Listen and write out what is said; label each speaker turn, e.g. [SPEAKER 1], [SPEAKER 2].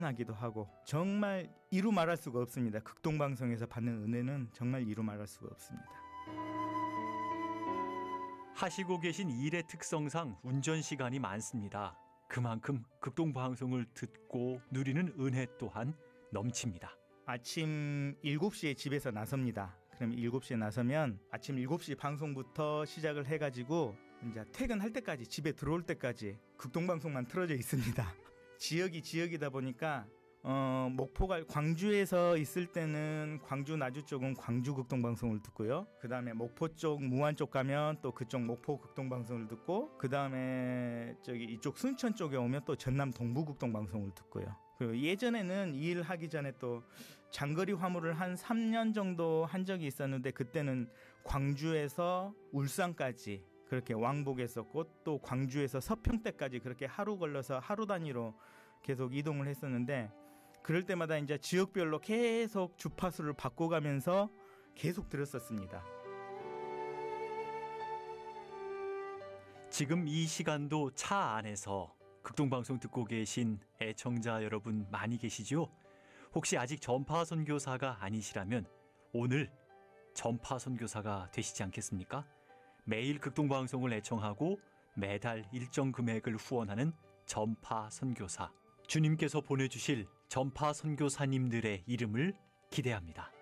[SPEAKER 1] 하기도 하고 정말 이루 말할 수가 없습니다. 극동방송에서 받는 은혜는 정말 이루 말할 수가 없습니다.
[SPEAKER 2] 하시고 계신 일의 특성상 운전 시간이 많습니다. 그만큼 극동방송을 듣고 누리는 은혜 또한 넘칩니다.
[SPEAKER 1] 아침 7시에 집에서 나섭니다. 그럼 7시에 나서면 아침 7시 방송부터 시작을 해가지고 이제 퇴근할 때까지, 집에 들어올 때까지 극동방송만 틀어져 있습니다. 지역이 지역이다 보니까 목포가 광주에서 있을 때는 광주 나주 쪽은 광주 극동방송을 듣고요. 그 다음에 목포 쪽 무안 쪽 가면 또 그쪽 목포 극동방송을 듣고, 그 다음에 저기 이쪽 순천 쪽에 오면 또 전남 동부 극동방송을 듣고요. 그리고 예전에는 이 일 하기 전에 또 장거리 화물을 한 3년 정도 한 적이 있었는데, 그때는 광주에서 울산까지 그렇게 왕복했었고, 또 광주에서 서평대까지 그렇게 하루 걸려서 하루 단위로 계속 이동을 했었는데, 그럴 때마다 이제 지역별로 계속 주파수를 바꿔가면서 계속 들었었습니다.
[SPEAKER 2] 지금 이 시간도 차 안에서 극동방송 듣고 계신 애청자 여러분 많이 계시죠? 혹시 아직 전파 선교사가 아니시라면 오늘 전파 선교사가 되시지 않겠습니까? 매일 극동방송을 애청하고 매달 일정 금액을 후원하는 전파 선교사, 주님께서 보내주실 전파 선교사님들의 이름을 기대합니다.